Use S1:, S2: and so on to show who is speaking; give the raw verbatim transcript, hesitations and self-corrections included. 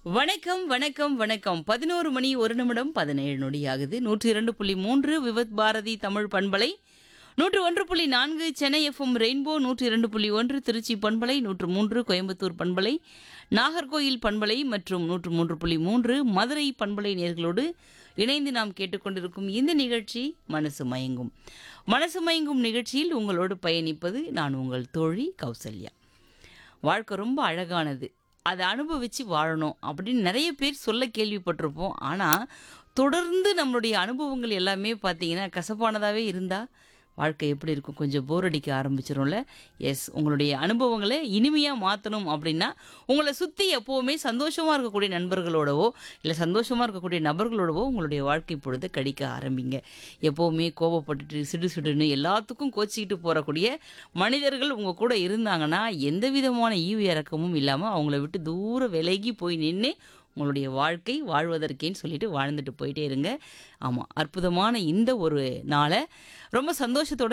S1: வணக்கம், வணக்கம், வணக்கம். பதினொன்று மணி ஒரு நிமிடம் பதினேழு நொடி ஆகுது. நூற்று இரண்டு புள்ளி மூன்று விவித் பாரதி தமிழ் பண்பலை, நூற்று ஒன்று புள்ளி நான்கு சென்னை எஃப்எம் ரெயின்போ, நூற்று இரண்டு புள்ளி ஒன்று திருச்சி பண்பலை, நூற்று மூன்று கோயம்புத்தூர் பண்பலை, நாகர்கோயில் பண்பலை மற்றும் நூற்று மூன்று புள்ளி மூன்று மதுரை பண்பலை நேர்களோடு இணைந்து நாம் கேட்டுக்கொண்டிருக்கும் இந்த நிகழ்ச்சி மனசு மயங்கும். மனசு மயங்கும் நிகழ்ச்சியில் உங்களோடு பயணிப்பது நான் உங்கள் தோழி கௌசல்யா. வாழ்க்கை ரொம்ப அழகானது. அதை அனுபவித்து வாழணும் அப்படின்னு நிறைய பேர் சொல்ல கேள்விப்பட்டிருப்போம். ஆனால் தொடர்ந்து நம்மளுடைய அனுபவங்கள் எல்லாமே பார்த்தீங்கன்னா கசப்பானதாகவே இருந்தால் வாழ்க்கை எப்படி இருக்கும்? கொஞ்சம் போர் அடிக்க ஆரம்பிச்சிடும்ல. எஸ், உங்களுடைய அனுபவங்களை இனிமையாக மாற்றணும் அப்படின்னா உங்களை சுற்றி எப்போவுமே சந்தோஷமாக இருக்கக்கூடிய நண்பர்களோடவோ இல்லை சந்தோஷமாக இருக்கக்கூடிய நபர்களோடவோ உங்களுடைய வாழ்க்கை பொழுது கடிக்க ஆரம்பிங்க. எப்போவுமே கோபப்பட்டுட்டு சிடு சிடுன்னு எல்லாத்துக்கும் கோச்சிக்கிட்டு போகக்கூடிய மனிதர்கள் உங்கள் கூட இருந்தாங்கன்னா எந்த விதமான ஈவு இறக்கமும் இல்லாமல் அவங்கள விட்டு தூர விலகி போய் நின்று உங்களுடைய வாழ்க்கை வாழ்வதற்கேன்னு சொல்லிட்டு வாழ்ந்துட்டு போயிட்டே இருங்க. ஆமாம், அற்புதமான இந்த ஒரு நாளை ரொம்ப சந்தோஷத்தோட